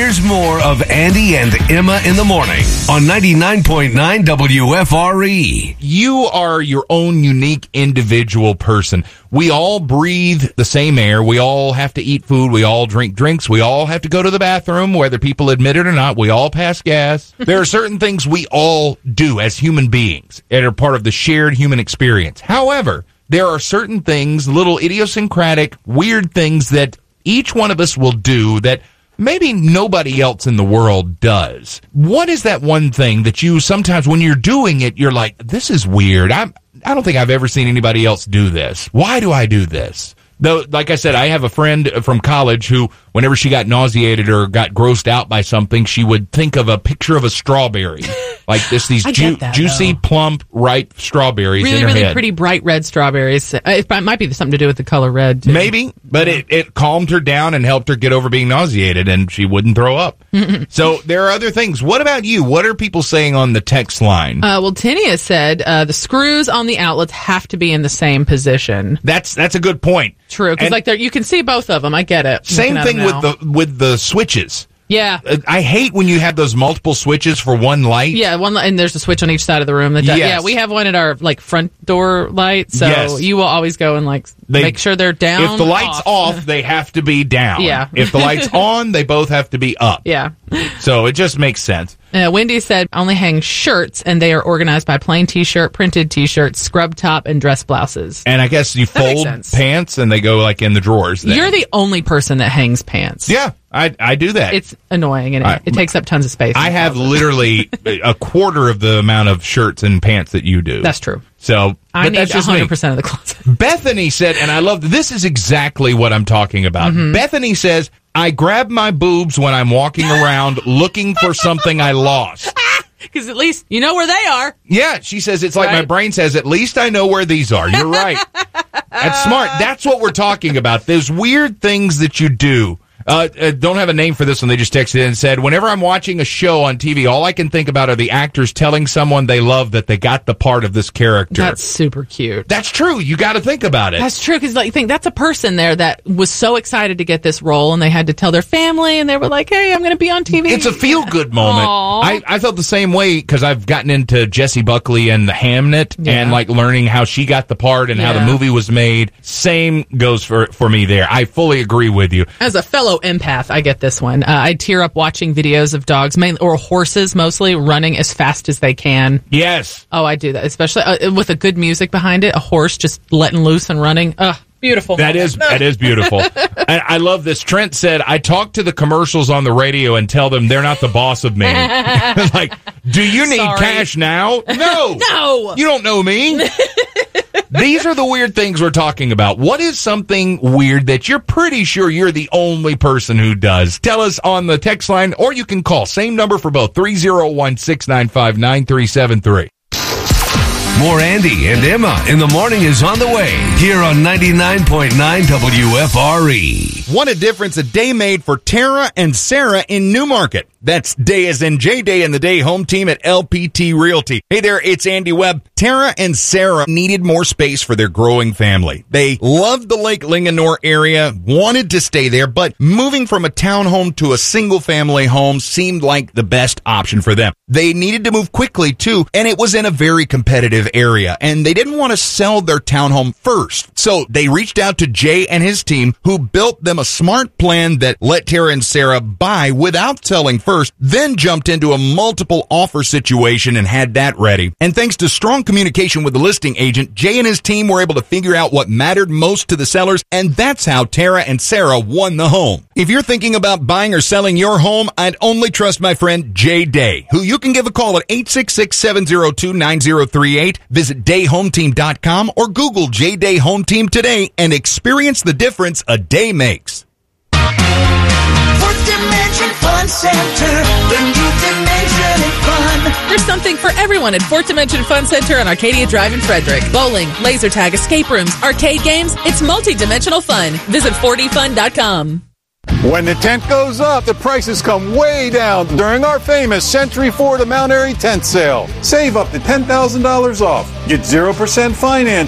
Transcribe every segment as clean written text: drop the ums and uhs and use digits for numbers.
Here's more of Andy and Emma in the morning on 99.9 WFRE. You are your own unique individual person. We all breathe the same air. We all have to eat food. We all drink drinks. We all have to go to the bathroom, whether people admit it or not. We all pass gas. There are certain things we all do as human beings that are part of the shared human experience. However, there are certain things, little idiosyncratic, weird things that each one of us will do that maybe nobody else in the world does. What is that one thing that you sometimes, when you're doing it, you're like, this is weird. I don't think I've ever seen anybody else do this. Why do I do this? Though, like I said, I have a friend from college who, whenever she got nauseated or got grossed out by something, she would think of a picture of a strawberry. Like these juicy, plump, ripe strawberries in her head. Really pretty bright red strawberries. It might be something to do with the color red, too. Maybe, but it calmed her down and helped her get over being nauseated, and she wouldn't throw up. So there are other things. What about you? What are people saying on the text line? Well, Tinia said the screws on the outlets have to be in the same position. That's a good point. True, because you can see both of them. I get it. Same thing with the switches. Yeah. I hate when you have those multiple switches for one light. Yeah, and there's a switch on each side of the room. Yes. Yeah, we have one at our front door light, so you will always go and make sure they're down. If the light's off, they have to be down. Yeah. If the light's on, they both have to be up. Yeah. So it just makes sense. Wendy said only hang shirts, and they are organized by plain T-shirt, printed T-shirt, scrub top, and dress blouses. And I guess you fold pants, and they go in the drawers. Then. You're the only person that hangs pants. Yeah, I do that. It's annoying, and it takes up tons of space. I have literally a quarter of the amount of shirts and pants that you do. That's true. So I need 100% of the closet. Bethany said, and I love this is exactly what I'm talking about. Mm-hmm. Bethany says, I grab my boobs when I'm walking around looking for something I lost. Because at least you know where they are. Yeah, she says, it's like my brain says, at least I know where these are. You're right. That's smart. That's what we're talking about. Those weird things that you do. Don't have a name for this one. They just texted in and said, whenever I'm watching a show on TV, all I can think about are the actors telling someone they love that they got the part of this character. That's super cute. That's true. You got to think about it. That's true, because you think that's a person there that was so excited to get this role, and they had to tell their family, and they were like, hey, I'm going to be on TV. It's a feel-good moment. I felt the same way because I've gotten into Jessie Buckley and the Hamnet and learning how she got the part and how the movie was made. Same goes for me there. I fully agree with you. As a fellow empath, I get this one. I tear up watching videos of dogs, mainly, or horses mostly, running as fast as they can. Yes. Oh, I do that, especially with a good music behind it. A horse just letting loose and running. Beautiful. That is beautiful. And I love this. Trent said, I talk to the commercials on the radio and tell them they're not the boss of me. Like, do you need cash now? No. No. You don't know me. These are the weird things we're talking about. What is something weird that you're pretty sure you're the only person who does? Tell us on the text line, or you can call. Same number for both, 301-695-9373. More Andy and Emma in the morning is on the way here on 99.9 WFRE. What a difference a day made for Tara and Sarah in Newmarket. That's Day as in J-Day and the Day home team at LPT Realty. Hey there, it's Andy Webb. Tara and Sarah needed more space for their growing family. They loved the Lake Linganore area, wanted to stay there, but moving from a townhome to a single-family home seemed like the best option for them. They needed to move quickly, too, and it was in a very competitive area, and they didn't want to sell their townhome first. So they reached out to Jay and his team, who built them a smart plan that let Tara and Sarah buy without selling first, then jumped into a multiple offer situation and had that ready. And thanks to strong communication with the listing agent, Jay and his team were able to figure out what mattered most to the sellers, and that's how Tara and Sarah won the home. If you're thinking about buying or selling your home, I'd only trust my friend Jay Day, who you can give a call at 866-702-9038. Visit dayhometeam.com or Google Jay Day Home Team today and experience the difference a day makes. Fourth Dimension Fun Center, the new dimension in fun. There's something for everyone at Fourth Dimension Fun Center on Arcadia Drive in Frederick. Bowling, laser tag, escape rooms, arcade games. It's multi-dimensional fun. Visit 4dfun.com. When the tent goes up, the prices come way down during our famous Century Ford of Mount Airy tent sale. Save up to $10,000 off. Get 0% financing,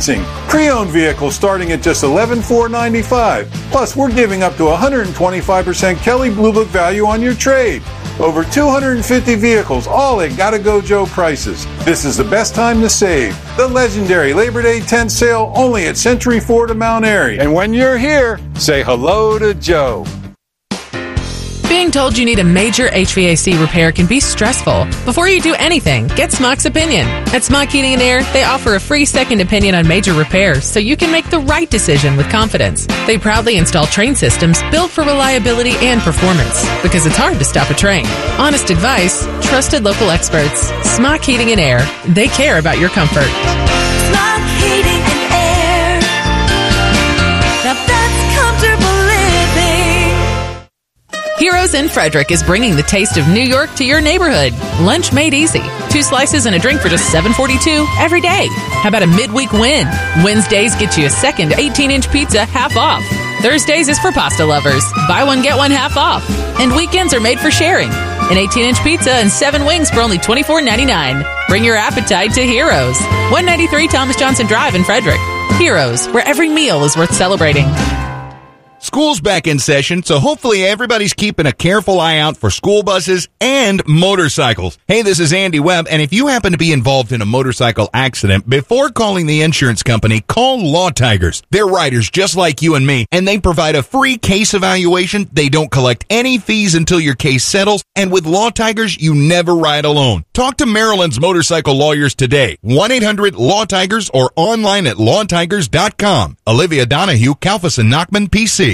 Pre-owned vehicles starting at just $11,495. Plus, we're giving up to 125% Kelley Blue Book value on your trade. Over 250 vehicles, all at Gotta Go Joe prices. This is the best time to save. The legendary Labor Day tent sale only at Century Ford of Mount Airy. And when you're here, say hello to Joe. Being told you need a major HVAC repair can be stressful. Before you do anything, get Smock's opinion. At Smock Heating and Air, they offer a free second opinion on major repairs so you can make the right decision with confidence. They proudly install train systems built for reliability and performance because it's hard to stop a train. Honest advice, trusted local experts. Smock Heating and Air. They care about your comfort. Smock Heating and Air. Now that's comfortable living. Heroes in Frederick is bringing the taste of New York to your neighborhood. Lunch made easy. 2 slices and a drink for just $7.42 every day. How about a midweek win? Wednesdays get you a second 18-inch pizza half off. Thursdays is for pasta lovers. Buy one, get one half off. And weekends are made for sharing. An 18-inch pizza and 7 wings for only $24.99. Bring your appetite to Heroes. 193 Thomas Johnson Drive in Frederick. Heroes, where every meal is worth celebrating. School's back in session, so hopefully everybody's keeping a careful eye out for school buses and motorcycles. Hey, this is Andy Webb, and if you happen to be involved in a motorcycle accident, before calling the insurance company, call Law Tigers. They're riders just like you and me, and they provide a free case evaluation. They don't collect any fees until your case settles, and with Law Tigers, you never ride alone. Talk to Maryland's motorcycle lawyers today. 1-800-LAW-TIGERS or online at lawtigers.com. Olivia Donahue, Kalfas and Nachman, PC.